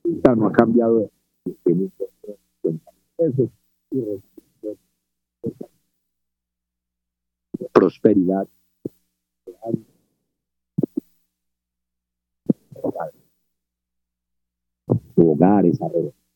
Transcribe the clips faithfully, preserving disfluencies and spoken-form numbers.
no ha cambiado. Eso. Prosperidad. Hogar, esa,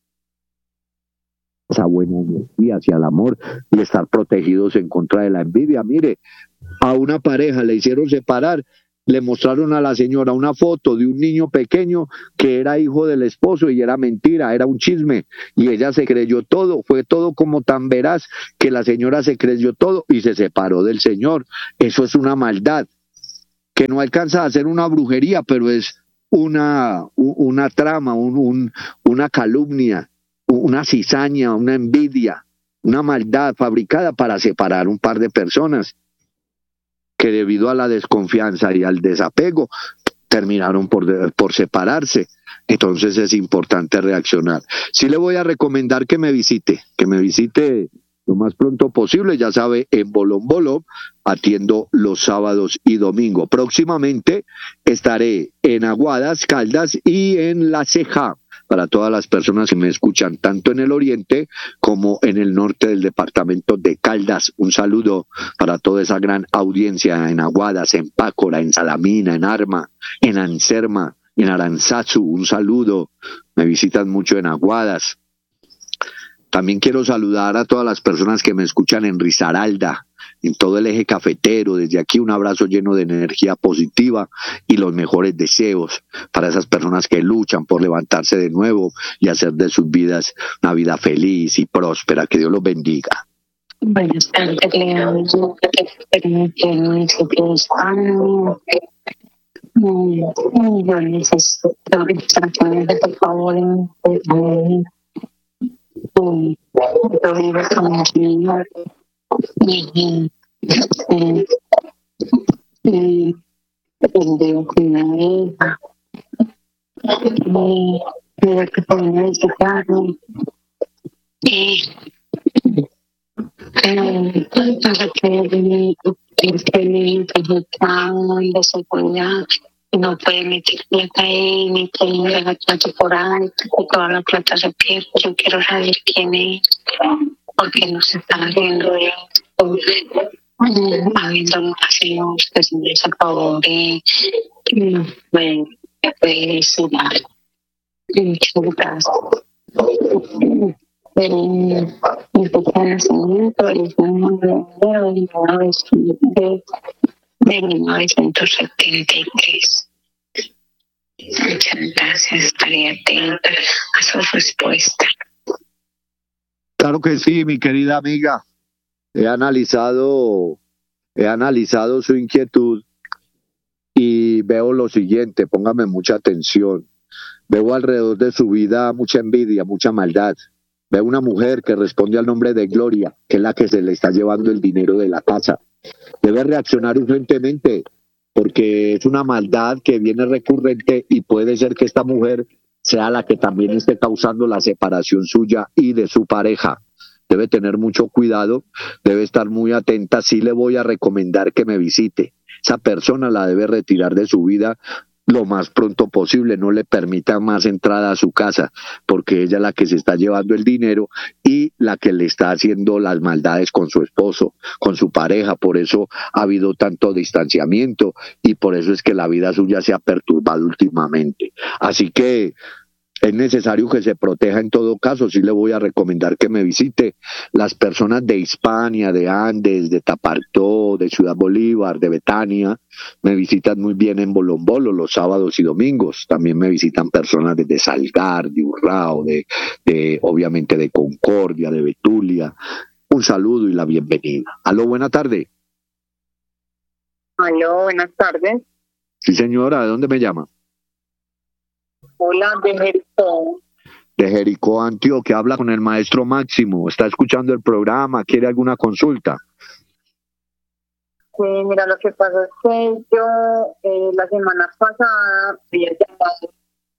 esa buena energía hacia el amor y estar protegidos en contra de la envidia. Mire, a una pareja le hicieron separar, le mostraron a la señora una foto de un niño pequeño que era hijo del esposo y era mentira, era un chisme, y ella se creyó todo, fue todo como tan veraz que la señora se creyó todo y se separó del señor. Eso es una maldad que no alcanza a ser una brujería, pero es una, una trama, un, un, una calumnia, una cizaña, una envidia, una maldad fabricada para separar un par de personas que debido a la desconfianza y al desapego terminaron por, por separarse. Entonces es importante reaccionar. Sí le voy a recomendar que me visite, que me visite lo más pronto posible. Ya sabe, en Bolón Bolón atiendo los sábados y domingos. Próximamente estaré en Aguadas, Caldas y en La Ceja, para todas las personas que me escuchan tanto en el oriente como en el norte del departamento de Caldas. Un saludo para toda esa gran audiencia en Aguadas, en Pácora, en Salamina, en Arma, en Anserma, en Aranzazu. Un saludo, me visitan mucho en Aguadas. También quiero saludar a todas las personas que me escuchan en Risaralda, en todo el eje cafetero. Desde aquí un abrazo lleno de energía positiva y los mejores deseos para esas personas que luchan por levantarse de nuevo y hacer de sus vidas una vida feliz y próspera. Que Dios los bendiga. Buenas tardes, Leandro. Yo necesito instrucciones de por favor. Yo vivo con el Señor y veo con una hija y veo que pueden visitarme y no sé qué es que me está en desempeñar y no puede meter plata ahí ni tener la plata por ahí y toda la plata se pierde. Yo quiero saber quién es, porque no se está haciendo esto, habiendo más años que se me acabó de me puede decir muchas gracias. Pero mi fecha de nacimiento es uno de enero de mil novecientos setenta y tres. Muchas gracias, estaré atenta a su respuesta. Claro que sí, mi querida amiga. He analizado, he analizado su inquietud y veo lo siguiente, póngame mucha atención. Veo alrededor de su vida mucha envidia, mucha maldad. Veo una mujer que responde al nombre de Gloria, que es la que se le está llevando el dinero de la casa. Debe reaccionar urgentemente, porque es una maldad que viene recurrente y puede ser que esta mujer sea la que también esté causando la separación suya y de su pareja. Debe tener mucho cuidado, debe estar muy atenta. Sí le voy a recomendar que me visite. Esa persona la debe retirar de su vida lo más pronto posible, no le permita más entrada a su casa, porque ella es la que se está llevando el dinero y la que le está haciendo las maldades con su esposo, con su pareja. Por eso ha habido tanto distanciamiento y por eso es que la vida suya se ha perturbado últimamente. Así que es necesario que se proteja en todo caso. Sí le voy a recomendar que me visite. Las personas de Hispania, de Andes, de Tapartó, de Ciudad Bolívar, de Betania, me visitan muy bien en Bolombolo los sábados y domingos. También me visitan personas desde Salgar, de Urrao, de, de obviamente de Concordia, de Betulia. Un saludo y la bienvenida. Aló, buena tarde. Aló, buenas tardes. Sí, señora, ¿de dónde me llama? Hola, de Jericó. De Jericó, Antioquia. Habla con el maestro Máximo. ¿Está escuchando el programa? ¿Quiere alguna consulta? Sí, mira, lo que pasa es que yo eh, la semana pasada había llamado,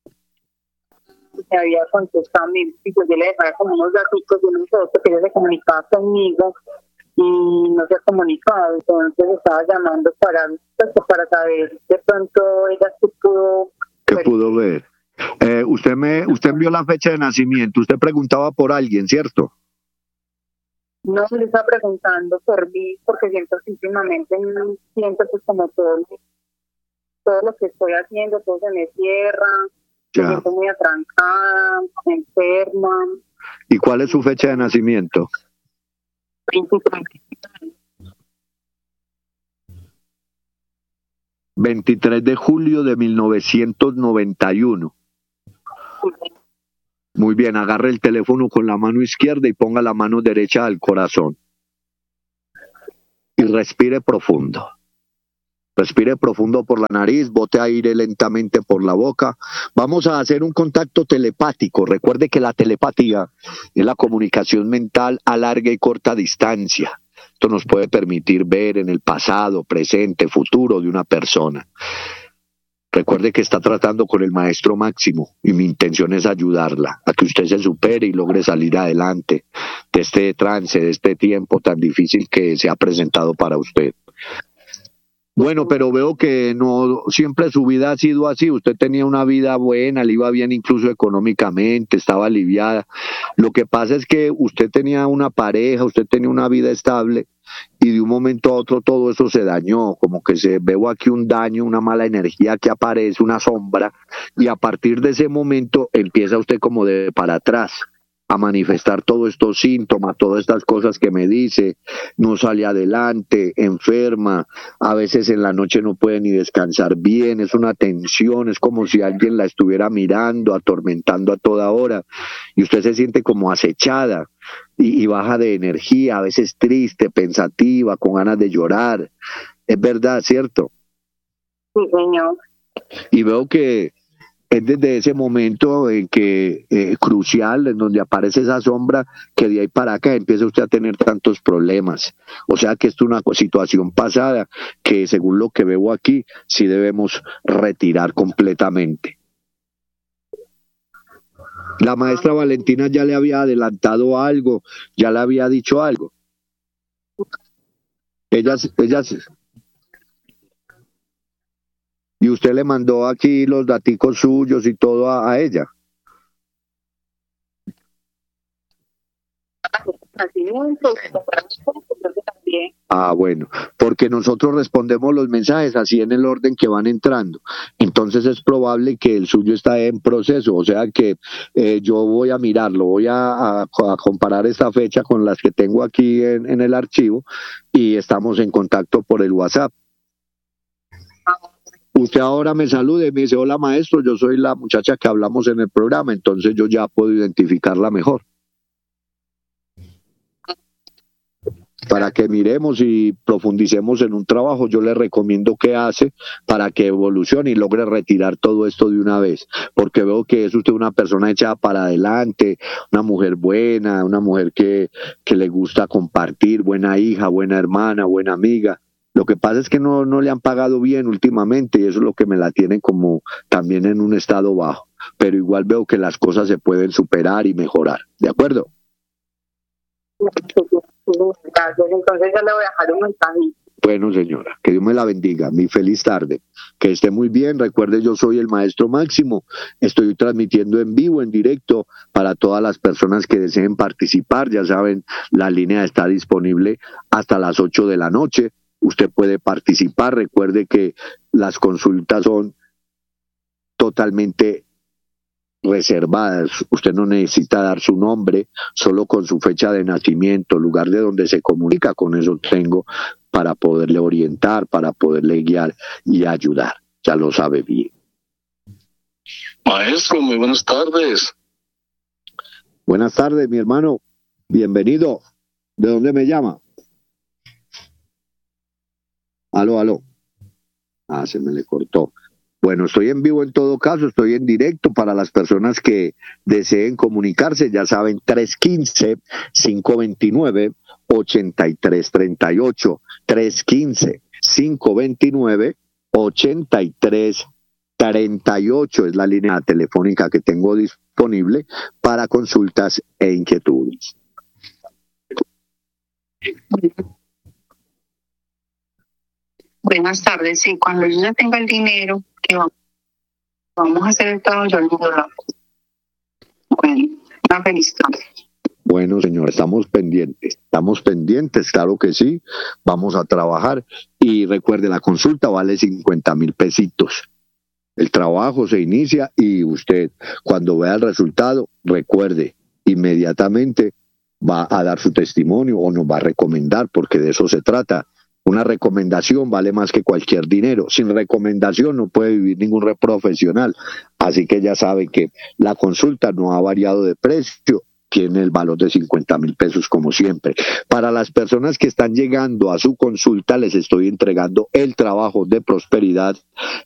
me había contestado mi hijo, yo le dejaba como unos datos de una foto que ella se comunicaba conmigo y no se ha comunicado. Entonces estaba llamando para, pues, para saber de pronto ella sí pudo ¿Qué pudo ver? Eh, usted me, usted envió la fecha de nacimiento, usted preguntaba por alguien, ¿cierto? No, le estaba preguntando por mí, porque siento que últimamente siento pues como todo, todo lo que estoy haciendo, todo se me cierra, me Ya. siento muy atrancada, enferma. ¿Y cuál es su fecha de nacimiento? veintitrés de julio de mil novecientos noventa y uno. Muy bien, agarre el teléfono con la mano izquierda y ponga la mano derecha al corazón. Y respire profundo. Respire profundo por la nariz, bote aire lentamente por la boca. Vamos a hacer un contacto telepático. Recuerde que la telepatía es la comunicación mental a larga y corta distancia. Esto nos puede permitir ver en el pasado, presente, futuro de una persona. Recuerde que está tratando con el maestro Máximo y mi intención es ayudarla a que usted se supere y logre salir adelante de este trance, de este tiempo tan difícil que se ha presentado para usted. Bueno, pero veo que no siempre su vida ha sido así. Usted tenía una vida buena, le iba bien incluso económicamente, estaba aliviada. Lo que pasa es que usted tenía una pareja, usted tenía una vida estable y de un momento a otro todo eso se dañó, como que se veo aquí un daño, una mala energía que aparece, una sombra, y a partir de ese momento empieza usted como de para atrás a manifestar todos estos síntomas, todas estas cosas que me dice, no sale adelante, enferma, a veces en la noche no puede ni descansar bien, es una tensión, es como si alguien la estuviera mirando, atormentando a toda hora, y usted se siente como acechada y, y baja de energía, a veces triste, pensativa, con ganas de llorar. Es verdad, ¿cierto? Sí, señor. Y veo que es desde ese momento en que eh, crucial, en donde aparece esa sombra, que de ahí para acá empieza usted a tener tantos problemas. O sea que esto es una situación pasada que, según lo que veo aquí, sí debemos retirar completamente. La maestra Valentina ya le había adelantado algo, ya le había dicho algo. Ella, ella, y usted le mandó aquí los daticos suyos y todo a, a ella. Ah, bueno, porque nosotros respondemos los mensajes así en el orden que van entrando. Entonces es probable que el suyo está en proceso, o sea que eh, yo voy a mirarlo, voy a, a, a comparar esta fecha con las que tengo aquí en, en el archivo y estamos en contacto por el WhatsApp. Usted ahora me salude y me dice, hola maestro, yo soy la muchacha que hablamos en el programa, entonces yo ya puedo identificarla mejor. Para que miremos y profundicemos en un trabajo, yo le recomiendo que hace para que evolucione y logre retirar todo esto de una vez, porque veo que es usted una persona echada para adelante, una mujer buena, una mujer que, que le gusta compartir, buena hija, buena hermana, buena amiga. Lo que pasa es que no, no le han pagado bien últimamente y eso es lo que me la tienen como también en un estado bajo, pero igual veo que las cosas se pueden superar y mejorar, ¿de acuerdo? Gracias, entonces yo le voy a dejar un mensaje. Bueno, señora, que Dios me la bendiga. Mi feliz tarde. Que esté muy bien. Recuerde, yo soy el maestro Máximo. Estoy transmitiendo en vivo, en directo, para todas las personas que deseen participar. Ya saben, la línea está disponible hasta las ocho de la noche. Usted puede participar. Recuerde que las consultas son totalmente reservadas. Usted no necesita dar su nombre, solo con su fecha de nacimiento, lugar de donde se comunica, con eso tengo para poderle orientar, para poderle guiar y ayudar. Ya lo sabe bien. Maestro, muy buenas tardes. Buenas tardes, mi hermano. Bienvenido. ¿De dónde me llama? Aló, aló. Ah, se me le cortó. Bueno, estoy en vivo en todo caso, estoy en directo para las personas que deseen comunicarse, ya saben, tres uno cinco, cinco dos nueve, ocho tres tres ocho, tres uno cinco, cinco dos nueve, ocho tres tres ocho es la línea telefónica que tengo disponible para consultas e inquietudes. Buenas tardes, sí, cuando yo ya tenga el dinero, que vamos. Vamos a hacer el trabajo, yo lo hago. Bueno, una feliz tarde. Bueno, señor, estamos pendientes, estamos pendientes, claro que sí, vamos a trabajar y recuerde, la consulta vale cincuenta mil pesitos. El trabajo se inicia y usted, cuando vea el resultado, recuerde, inmediatamente va a dar su testimonio o nos va a recomendar, porque de eso se trata. Una recomendación vale más que cualquier dinero. Sin recomendación no puede vivir ningún red profesional. Así que ya saben que la consulta no ha variado de precio, tiene el valor de cincuenta mil pesos como siempre. Para las personas que están llegando a su consulta, les estoy entregando el trabajo de prosperidad